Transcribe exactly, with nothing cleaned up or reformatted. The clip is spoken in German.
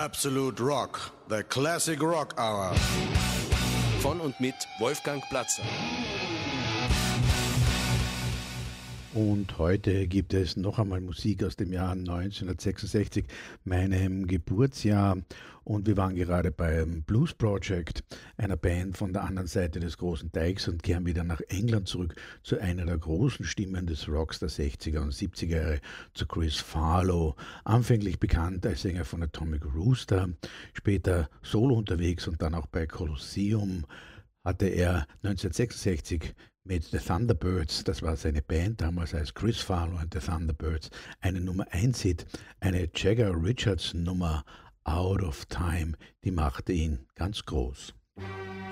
Absolute Rock, the Classic Rock Hour. Von und mit Wolfgang Platzer. Und heute gibt es noch einmal Musik aus dem Jahr neunzehnhundertsechsundsechzig, meinem Geburtsjahr. Und wir waren gerade beim Blues Project, einer Band von der anderen Seite des großen Teichs, und kehren wieder nach England zurück zu einer der großen Stimmen des Rocks der sechziger und siebziger Jahre, zu Chris Farlowe. Anfänglich bekannt als Sänger von Atomic Rooster, später solo unterwegs und dann auch bei Colosseum, hatte er neunzehnhundertsechsundsechzig mit The Thunderbirds, das war seine Band damals als Chris Farlowe and the Thunderbirds, eine Nummer eins Hit, eine Jagger Richards Nummer Out of Time, die machte ihn ganz groß.